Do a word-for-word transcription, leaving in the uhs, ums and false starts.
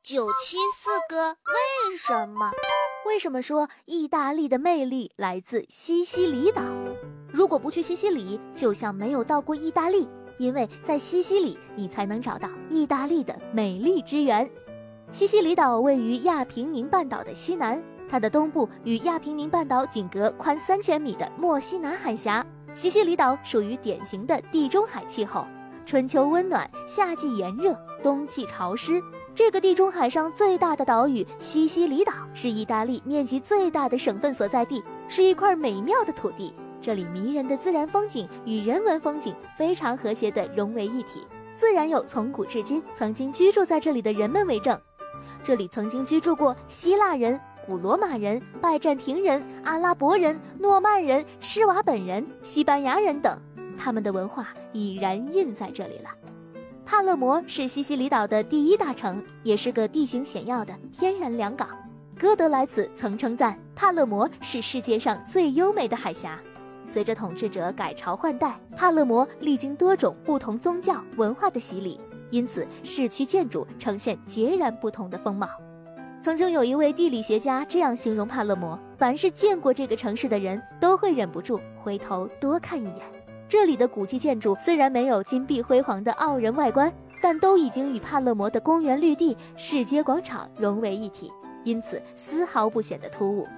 九七四个为什么？ 为什么说意大利的魅力来自西西里岛？如果不去西西里，就像没有到过意大利，因为在西西里你才能找到意大利的美丽之源。西西里岛位于亚平宁半岛的西南，它的东部与亚平宁半岛仅隔宽三千米的墨西拿海峡。西西里岛属于典型的地中海气候，春秋温暖，夏季炎热，冬季潮湿。这个地中海上最大的岛屿西西里岛是意大利面积最大的省份所在地，是一块美妙的土地。这里迷人的自然风景与人文风景非常和谐地融为一体，自然有从古至今曾经居住在这里的人们为证。这里曾经居住过希腊人、古罗马人、拜占庭人、阿拉伯人、诺曼人、施瓦本人、西班牙人等，他们的文化已然印在这里了。帕勒摩是西西里岛的第一大城，也是个地形险要的天然良港。歌德来此曾称赞帕勒摩是世界上最优美的海峡。随着统治者改朝换代，帕勒摩历经多种不同宗教文化的洗礼，因此市区建筑呈现截然不同的风貌。曾经有一位地理学家这样形容帕勒摩：凡是见过这个城市的人都会忍不住回头多看一眼。这里的古迹建筑虽然没有金碧辉煌的傲人外观，但都已经与帕勒摩的公园绿地、市街广场融为一体，因此丝毫不显得突兀。